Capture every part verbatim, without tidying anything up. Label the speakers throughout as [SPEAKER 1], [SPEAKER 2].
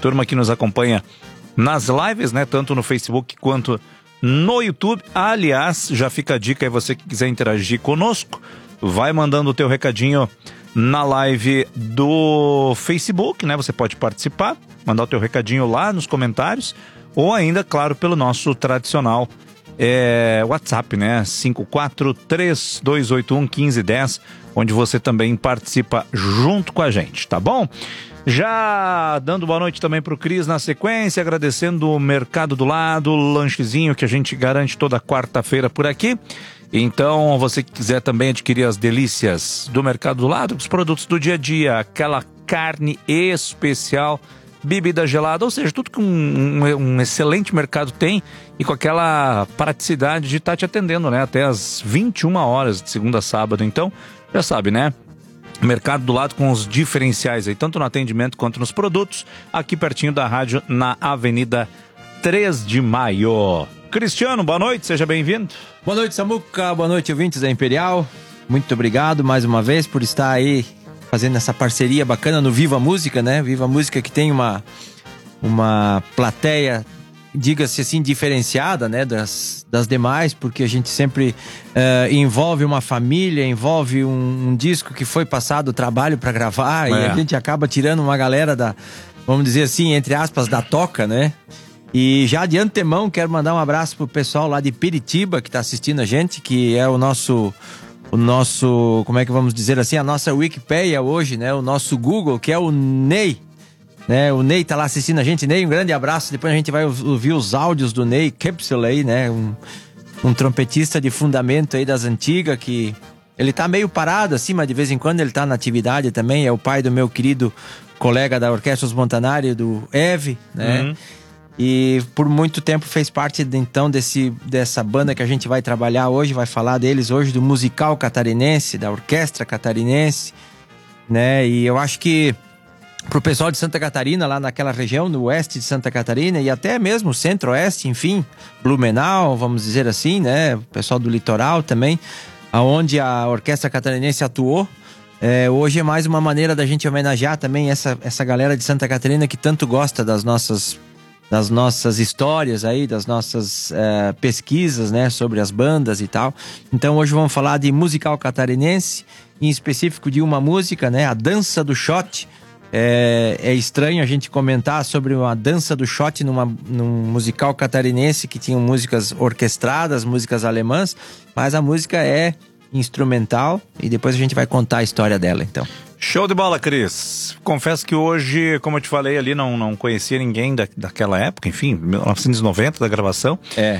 [SPEAKER 1] turma que nos acompanha nas lives, né? Tanto no Facebook quanto no YouTube. Aliás, já fica a dica aí, você que quiser interagir conosco, vai mandando o teu recadinho na live do Facebook, né? Você pode participar, mandar o teu recadinho lá nos comentários, ou ainda, claro, pelo nosso tradicional é, WhatsApp, né? cinco quatro três dois oito um um cinco um zero, onde você também participa junto com a gente, tá bom? Já dando boa noite também pro Cris na sequência, agradecendo o Mercado do Lado, o lanchezinho que a gente garante toda quarta-feira por aqui. Então, você que quiser também adquirir as delícias do Mercado do Lado, os produtos do dia a dia, aquela carne especial, bebida gelada, ou seja, tudo que um, um, um excelente mercado tem, e com aquela praticidade de estar te atendendo, né? Até as vinte e uma horas, de segunda a sábado. Então, já sabe, né? Mercado do Lado com os diferenciais aí, tanto no atendimento quanto nos produtos, aqui pertinho da rádio, na Avenida três de maio. Cristiano, boa noite, seja bem-vindo.
[SPEAKER 2] Boa noite, Samuca, boa noite, ouvintes da Imperial. Muito obrigado mais uma vez por estar aí fazendo essa parceria bacana no Viva Música, né? Viva Música que tem uma, uma plateia, diga-se assim, diferenciada, né, das, das demais, porque a gente sempre uh, envolve uma família, envolve um, um disco que foi passado o trabalho para gravar, é. E a gente acaba tirando uma galera da, vamos dizer assim, entre aspas, da toca, né? E já de antemão quero mandar um abraço pro pessoal lá de Piritiba que tá assistindo a gente, que é o nosso, o nosso, como é que vamos dizer assim, a nossa Wikipédia hoje, né? O nosso Google, que é o Ney, né? O Ney tá lá assistindo a gente. Ney, um grande abraço. Depois a gente vai ouvir os áudios do Ney Capsule aí, né? Um, um trompetista de fundamento aí das antigas, que ele tá meio parado assim, mas de vez em quando ele tá na atividade também. É o pai do meu querido colega da Orquestra Os Montanari, do Eve, né? Uhum. E por muito tempo fez parte, então, desse, dessa banda que a gente vai trabalhar hoje, vai falar deles hoje, do musical catarinense, da orquestra catarinense, né? E eu acho que pro pessoal de Santa Catarina, lá naquela região, no oeste de Santa Catarina, e até mesmo centro-oeste, enfim, Blumenau, vamos dizer assim, né? O pessoal do litoral também, aonde a orquestra catarinense atuou. É, hoje é mais uma maneira da gente homenagear também essa, essa galera de Santa Catarina que tanto gosta das nossas... das nossas histórias aí, das nossas uh, pesquisas, né, sobre as bandas e tal. Então hoje vamos falar de musical catarinense, em específico de uma música, né, a Dança do Shot. É, é estranho a gente comentar sobre uma Dança do Shot numa, num musical catarinense que tinha músicas orquestradas, músicas alemãs, mas a música é instrumental e depois a gente vai contar a história dela, então.
[SPEAKER 1] Show de bola, Cris. Confesso que hoje, como eu te falei ali, não, não conhecia ninguém da, daquela época, enfim, mil novecentos e noventa da gravação. É.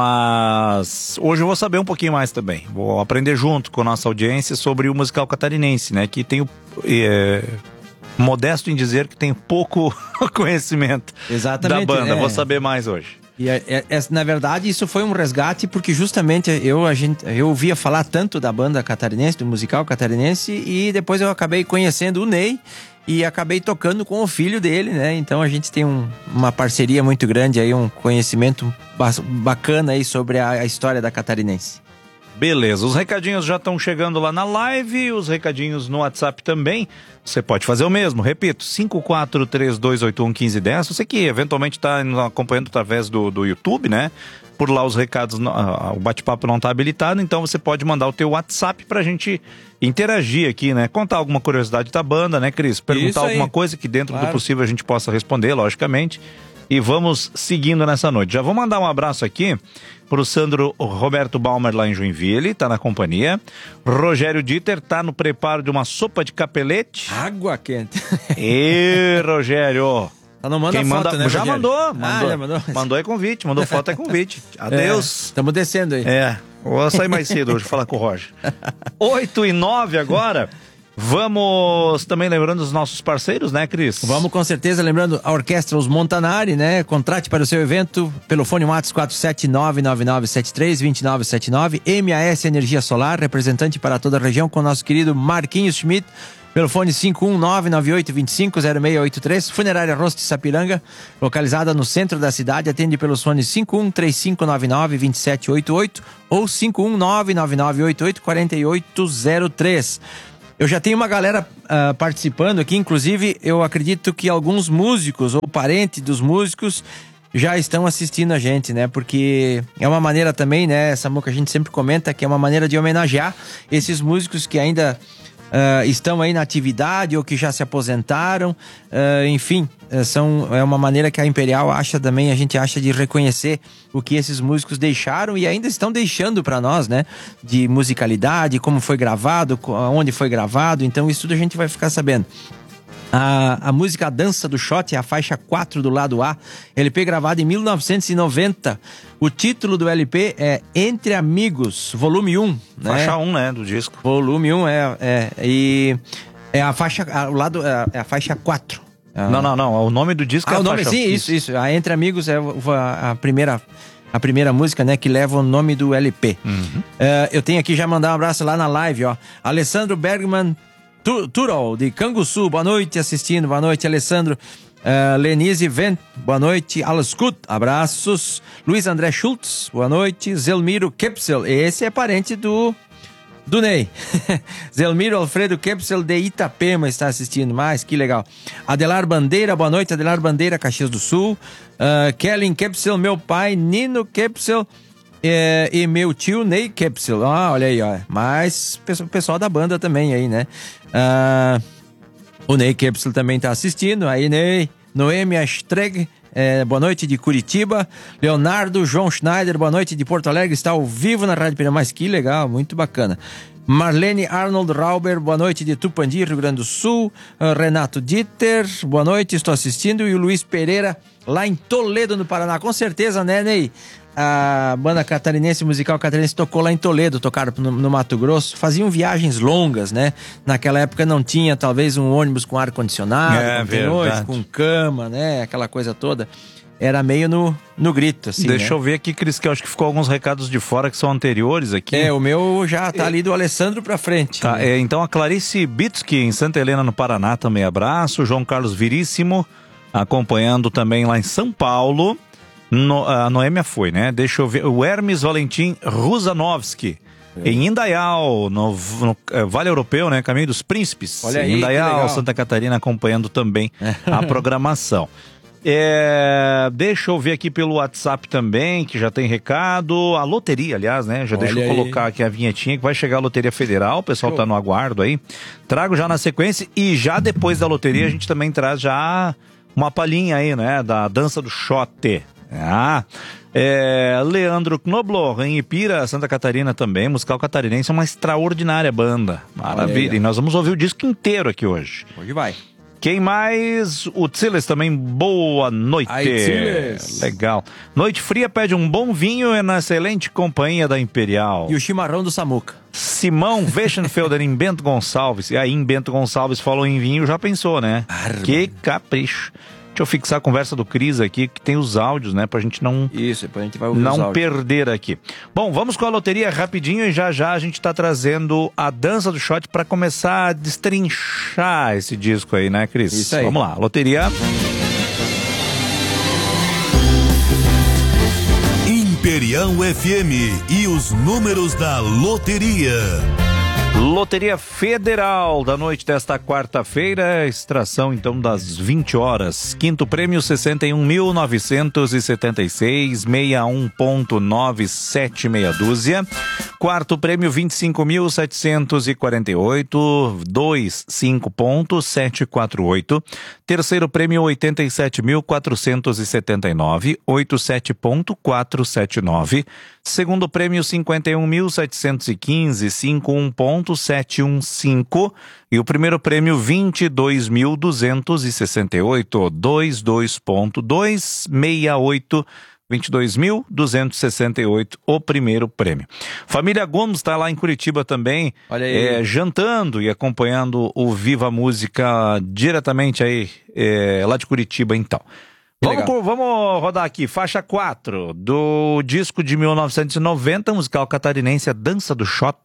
[SPEAKER 1] Mas hoje eu vou saber um pouquinho mais também. Vou aprender junto com a nossa audiência sobre o musical catarinense, né? Que tem o... É, modesto em dizer que tem pouco conhecimento. Exatamente, da banda. É. Vou saber mais hoje.
[SPEAKER 2] E é, é, na verdade isso foi um resgate porque justamente eu, a gente, eu ouvia falar tanto da banda catarinense, do musical catarinense, e depois eu acabei conhecendo o Ney e acabei tocando com o filho dele, né? Então a gente tem um, uma parceria muito grande aí, um conhecimento bacana aí sobre a, a história da catarinense.
[SPEAKER 1] Beleza, os recadinhos já estão chegando lá na live, os recadinhos no WhatsApp também. Você pode fazer o mesmo, repito, cinco quatro três dois oito um um cinco um zero. Você que eventualmente está nos acompanhando através do, do YouTube, né? Por lá os recados, o bate-papo não está habilitado, então você pode mandar o teu WhatsApp pra gente interagir aqui, né? Contar alguma curiosidade da banda, né, Cris? Perguntar alguma coisa que dentro claro. do possível a gente possa responder, logicamente. E vamos seguindo nessa noite. Já vou mandar um abraço aqui pro Sandro Roberto Balmer lá em Joinville, tá na companhia. Rogério Dieter tá no preparo de uma sopa de capelete.
[SPEAKER 2] Água quente.
[SPEAKER 1] Ê, Rogério.
[SPEAKER 2] Tá, não manda
[SPEAKER 1] Quem
[SPEAKER 2] foto,
[SPEAKER 1] manda,
[SPEAKER 2] né,
[SPEAKER 1] já
[SPEAKER 2] Rogério?
[SPEAKER 1] mandou, mandou.
[SPEAKER 2] Ah, já mandou.
[SPEAKER 1] Mandou é convite, mandou foto é convite. Adeus.
[SPEAKER 2] Estamos é, descendo aí.
[SPEAKER 1] É, vou sair mais cedo hoje, falar com o Roger. oito e nove agora. Vamos também lembrando os nossos parceiros, né, Cris?
[SPEAKER 2] Vamos com certeza, lembrando a Orquestra Os Montanari, né? Contrate para o seu evento pelo fone WhatsApp quatro sete nove nove nove sete três dois nove sete nove. M A S Energia Solar, representante para toda a região com o nosso querido Marquinhos Schmidt, pelo fone cinco um nove nove oito dois cinco zero seis oito três. Funerária Rosto de Sapiranga, localizada no centro da cidade, atende pelos fones cinco um três cinco nove nove dois sete oito oito ou cinco um nove nove nove oito oito quatro oito zero três. Eu já tenho uma galera uh, participando aqui, inclusive eu acredito que alguns músicos ou parentes dos músicos já estão assistindo a gente, né? Porque é uma maneira também, né, Samu, que a gente sempre comenta, que é uma maneira de homenagear esses músicos que ainda uh, estão aí na atividade ou que já se aposentaram. Uh, enfim, são, é uma maneira que a Imperial acha também, a gente acha de reconhecer o que esses músicos deixaram e ainda estão deixando para nós, né? De musicalidade, como foi gravado, onde foi gravado. Então isso tudo a gente vai ficar sabendo. A, a música A Dança do Shot é a faixa quatro do lado A, L P gravado em mil novecentos e noventa. O título do L P é Entre Amigos, volume um. Né?
[SPEAKER 1] Faixa um, né, do disco.
[SPEAKER 2] Volume um, é, é, e é a faixa, a, o lado, é a faixa quatro.
[SPEAKER 1] Ah. Não, não, não, o nome do disco
[SPEAKER 2] ah,
[SPEAKER 1] é a
[SPEAKER 2] o nome,
[SPEAKER 1] faixa...
[SPEAKER 2] sim, isso, isso. A Entre Amigos é a, a primeira... A primeira música, né, que leva o nome do L P.
[SPEAKER 1] Uhum.
[SPEAKER 2] Uh, eu tenho aqui já mandar um abraço lá na live, ó. Alessandro Bergman Turol, de Canguçu, boa noite, assistindo, boa noite, Alessandro. Uh, Lenise Vent, boa noite. Alles gut, abraços. Luiz André Schultz, boa noite. Zelmiro Kepsel, esse é parente do, do Ney. Zelmiro Alfredo Kepsel, de Itapema, está assistindo mais, que legal. Adelar Bandeira, boa noite, Adelar Bandeira, Caxias do Sul. Uh, Kellen Kepsel, meu pai, Nino Kepsel. É, e meu tio Ney Kepsel, ah, olha aí, ó. Mas o pessoal da banda também aí, né? Ah, o Ney Kepsel também tá assistindo. Aí, Ney. Noêmia Streg, é, boa noite de Curitiba. Leonardo João Schneider, boa noite de Porto Alegre. Está ao vivo na Rádio Pira. Mas que legal, muito bacana. Marlene Arnold Rauber, boa noite de Tupandi, Rio Grande do Sul. Uh, Renato Dieter, boa noite, estou assistindo. E o Luiz Pereira, lá em Toledo, no Paraná. Com certeza, né, Ney? A banda catarinense, musical catarinense, tocou lá em Toledo, tocaram no, no Mato Grosso, faziam viagens longas, né? Naquela época não tinha, talvez, um ônibus com ar-condicionado,
[SPEAKER 1] é,
[SPEAKER 2] com noite, com cama, né? Aquela coisa toda. Era meio no, no grito, assim,
[SPEAKER 1] Deixa
[SPEAKER 2] né?
[SPEAKER 1] eu ver aqui, Cris, que eu acho que ficou alguns recados de fora que são anteriores aqui.
[SPEAKER 2] É, o meu já tá ali do Alessandro pra frente.
[SPEAKER 1] Tá,
[SPEAKER 2] né?
[SPEAKER 1] é, então a Clarice Bitsky, em Santa Helena, no Paraná, também abraço. João Carlos Viríssimo, acompanhando também lá em São Paulo. No, a Noêmia foi, né? Deixa eu ver. O Hermes Valentim Ruzanovski, é. em Indaial, no, no é, Vale Europeu, né? Caminho dos Príncipes.
[SPEAKER 2] Olha aí,
[SPEAKER 1] Indaial, Santa Catarina, acompanhando também a programação. É, deixa eu ver aqui pelo WhatsApp também, que já tem recado. A loteria, aliás, né? Já
[SPEAKER 2] Olha
[SPEAKER 1] deixa eu
[SPEAKER 2] aí.
[SPEAKER 1] colocar aqui a vinhetinha que vai chegar a Loteria Federal. O pessoal
[SPEAKER 2] Show.
[SPEAKER 1] Tá no aguardo aí. Trago já na sequência e já depois da loteria a gente também traz já uma palhinha aí, né? Da Dança do Shot. Ah, é, Leandro Knobloch, em Ipira, Santa Catarina também, musical catarinense, é uma extraordinária banda. Maravilha. E nós vamos ouvir o disco inteiro aqui hoje.
[SPEAKER 2] Hoje vai.
[SPEAKER 1] Quem mais? O Tsiles também, boa noite.
[SPEAKER 2] Aí, Tsiles.
[SPEAKER 1] Legal. Noite fria pede um bom vinho e na excelente companhia da Imperial.
[SPEAKER 2] E o chimarrão do Samuca.
[SPEAKER 1] Simão Weschenfelder em Bento Gonçalves. E aí em Bento Gonçalves falou em vinho, já pensou, né?
[SPEAKER 2] Arma.
[SPEAKER 1] Que capricho. Deixa eu fixar a conversa do Cris aqui, que tem os áudios, né? Pra gente não,
[SPEAKER 2] Isso, depois a gente vai ouvir
[SPEAKER 1] não
[SPEAKER 2] os áudios.
[SPEAKER 1] perder aqui. Bom, vamos com a loteria rapidinho e já já a gente tá trazendo a Dança do Shot pra começar a destrinchar esse disco aí, né, Cris?
[SPEAKER 2] Isso aí.
[SPEAKER 1] Vamos lá, loteria.
[SPEAKER 3] Imperial F M e os números da loteria.
[SPEAKER 1] Loteria Federal da noite desta quarta-feira, extração então das vinte horas. Quinto prêmio sessenta e um mil novecentos e setenta e seis, sessenta e um ponto nove sete meia dúzia. Quarto prêmio vinte e cinco mil setecentos e quarenta e oito, vinte e cinco ponto sete quatro oito. Terceiro prêmio oitenta e sete mil quatrocentos e setenta e nove, oitenta e sete ponto quatrocentos e setenta e nove. Segundo prêmio cinquenta e um mil setecentos e quinze, cinquenta e um ponto setecentos e quinze. E o primeiro prêmio vinte e dois mil duzentos e sessenta e oito, vinte e dois ponto duzentos e sessenta e oito. vinte e dois mil duzentos e sessenta e oito, o primeiro prêmio. Família Gomes está lá em Curitiba também,
[SPEAKER 2] Olha aí.
[SPEAKER 1] é, jantando e acompanhando o Viva Música diretamente aí, é, lá de Curitiba então. Vamos, por, vamos rodar aqui, faixa quatro do disco de mil novecentos e noventa, musical catarinense, a Dança do Shot.